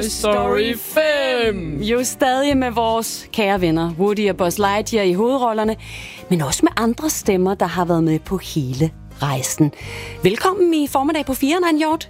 Story 5! Jo stadig med vores kære venner, Woody og Buzz Lightyear i hovedrollerne, men også med andre stemmer, der har været med på hele rejsen. Velkommen i formiddag på 4'eren, Anne Hjort.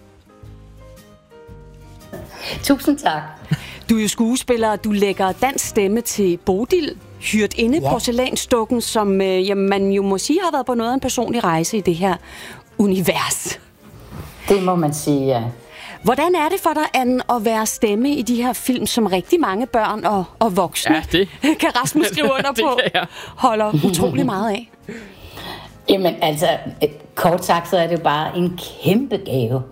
Tusind tak. Du er jo skuespiller, og du lægger dansk stemme til Bodil, hyret inde porcelænsdukken, som man jo må sige har været på noget af en personlig rejse i det her univers. Det må man sige, ja. Hvordan er det for dig, Anne, at være stemme i de her film, som rigtig mange børn og voksne, kan Rasmus skrive under på, holder utrolig meget af? Jamen altså, kort sagt, så er det jo bare en kæmpe gave.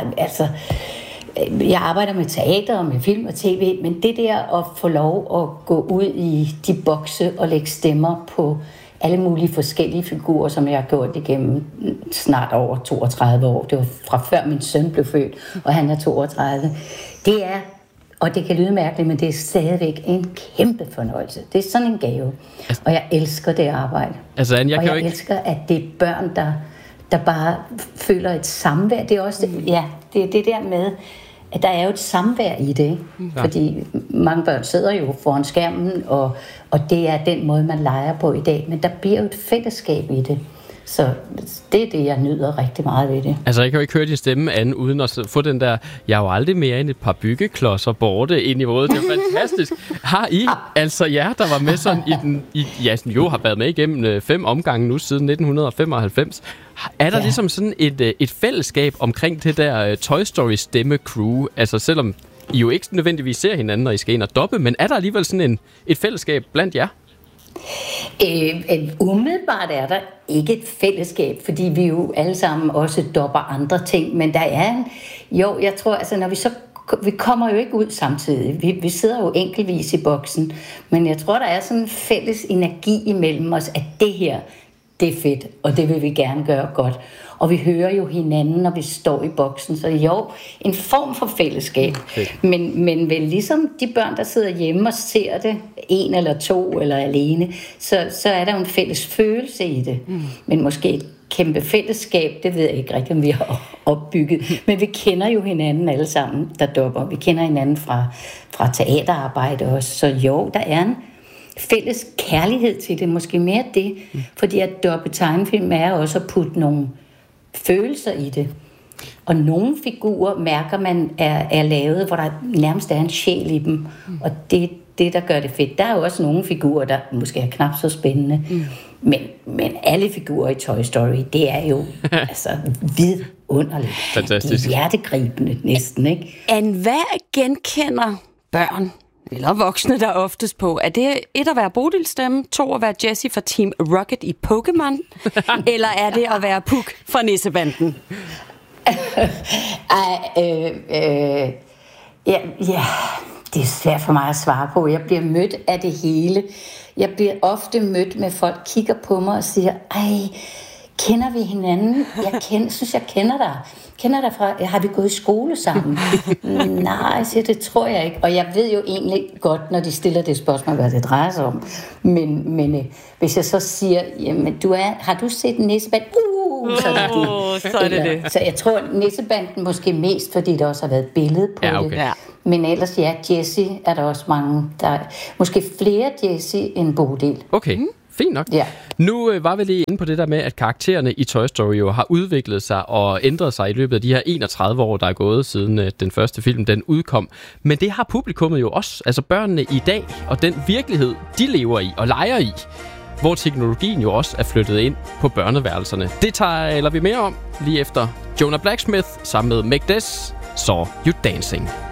Jeg arbejder med teater og med film og tv, men det der at få lov at gå ud i de bokse og lægge stemmer på alle mulige forskellige figurer, som jeg har gjort igennem snart over 32 år. Det var fra før min søn blev født, og han er 32. Det er, og det kan lyde mærkeligt, men det er stadigvæk en kæmpe fornøjelse. Det er sådan en gave, og jeg elsker det arbejde. Altså, Anne, jeg elsker, at det er børn, der bare føler et samvær. Det er også det der med, at der er jo et samvær i det, ikke? Ja. Fordi mange børn sidder jo foran skærmen, og det er den måde, man leger på i dag. Men der bliver jo et fællesskab i det. Så det er det, jeg nyder rigtig meget ved det. Altså, jeg kan jo ikke høre din stemme, Anne, uden at få den der, jeg er jo aldrig mere end et par byggeklodser borte ind i hovedet. Det er fantastisk. Har I, altså jer, der var med sådan som jo har været med igennem 5 omgange nu siden 1995, er der ligesom sådan et fællesskab omkring det der Toy Story stemme crew? Altså, selvom I jo ikke nødvendigvis ser hinanden, når I skal ind og doppe, men er der alligevel sådan et fællesskab blandt jer? Umiddelbart er der ikke et fællesskab, fordi vi jo alle sammen også dopper andre ting, men der er jeg tror, altså når vi kommer jo ikke ud samtidig, vi sidder jo enkeltvis i boksen, men jeg tror, der er sådan en fælles energi imellem os, at det her, det er fedt, og det vil vi gerne gøre godt. Og vi hører jo hinanden, når vi står i boksen. Så jo, en form for fællesskab. Men vel ligesom de børn, der sidder hjemme og ser det, 1 eller 2 eller alene, så er der jo en fælles følelse i det. Men måske et kæmpe fællesskab, det ved jeg ikke rigtig, om vi har opbygget. Men vi kender jo hinanden alle sammen, der dopper. Vi kender hinanden fra teaterarbejde også. Så jo, der er en fælles kærlighed til det, måske mere det. Fordi at doppe tegnefilm er også at putte nogle følelser i det. Og nogle figurer mærker man er lavet, hvor der nærmest er en sjæl i dem. Og det er det, der gør det fedt. Der er jo også nogle figurer, der måske er knap så spændende. Men alle figurer i Toy Story, det er jo altså vidunderligt. Fantastisk. Det er hjertegribende næsten, ikke? Anne, hvad genkender børn eller voksne der oftest på? Er det et at være Bodils stemme, 2 at være Jessie fra Team Rocket i Pokémon, eller er det at være Puk fra Nissebanden? Det er svært for mig at svare på. Jeg bliver mødt af det hele. Jeg bliver ofte mødt med folk, kigger på mig og siger, kender vi hinanden? Synes jeg kender dig. Kender dig fra, har vi gået i skole sammen? Nej, siger, det tror jeg ikke. Og jeg ved jo egentlig godt, når de stiller det spørgsmål, hvad det drejer sig om. Men hvis jeg så siger, jamen, har du set Nissebanden? Så er det det. Så jeg tror, Nissebanden måske mest, fordi der også har været et billede på det. Ja. Men ellers, Jessie er der også mange. Der er måske flere Jessie end Bodil. Okay. Fint nok. Ja. Nu var vi lige inde på det der med, at karaktererne i Toy Story jo har udviklet sig og ændret sig i løbet af de her 31 år, der er gået siden den første film, den udkom. Men det har publikummet jo også, altså børnene i dag, og den virkelighed, de lever i og leger i, hvor teknologien jo også er flyttet ind på børneværelserne. Det taler vi mere om lige efter Jonah Blacksmith sammen med Meg Des, Saw You Dancing.